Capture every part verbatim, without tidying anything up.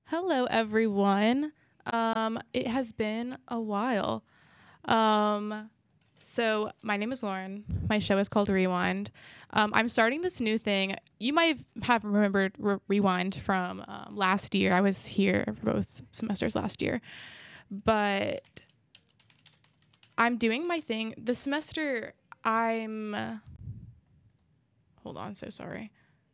Hello, everyone. Um, it has been a while. Um, so my name is Lauren. My show is called Rewind. Um, I'm starting this new thing. You might have remembered Re- Rewind from um, last year. I was here for both semesters last year, but I'm doing my thing this semester. I'm hold on. So sorry.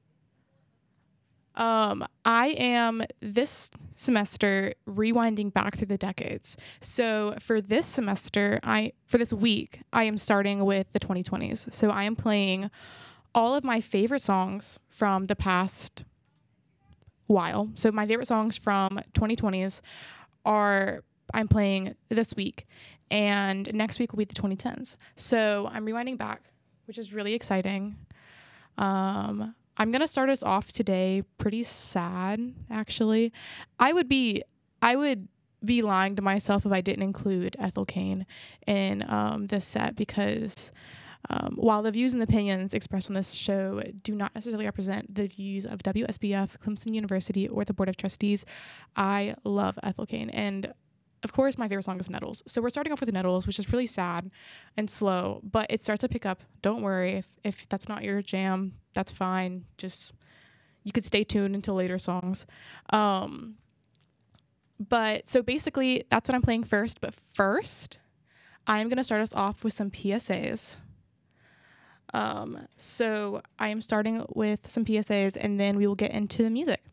Um, I am this semester rewinding back through the decades. So for this semester, I for this week, I am starting with the twenty twenties. So I am playing all of my favorite songs from the past while. So my favorite songs from twenty twenties are I'm playing this week, and next week will be the twenty tens. So I'm rewinding back, which is really exciting. Um, I'm gonna start us off today pretty sad, actually. I would be I would be lying to myself if I didn't include Ethel Kane in um, this set because um, while the views and opinions expressed on this show do not necessarily represent the views of W S B F, Clemson University, or the Board of Trustees, I love Ethel Kane. And of course, my favorite song is Nettles. So we're starting off with Nettles, which is really sad and slow, but it starts to pick up. Don't worry. If, if that's not your jam, that's fine. Just, you could stay tuned until later songs. Um, but so basically, that's what I'm playing first. But first, I'm going to start us off with some P S As. Um, so I am starting with some P S As, and then we will get into the music.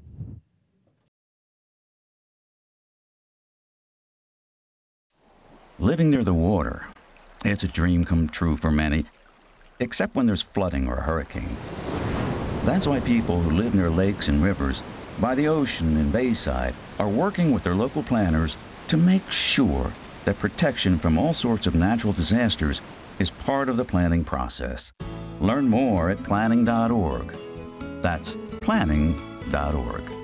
Living near the water, it's a dream come true for many, except when there's flooding or a hurricane. That's why people who live near lakes and rivers, by the ocean and bayside, are working with their local planners to make sure that protection from all sorts of natural disasters is part of the planning process. Learn more at planning dot org. That's planning dot org.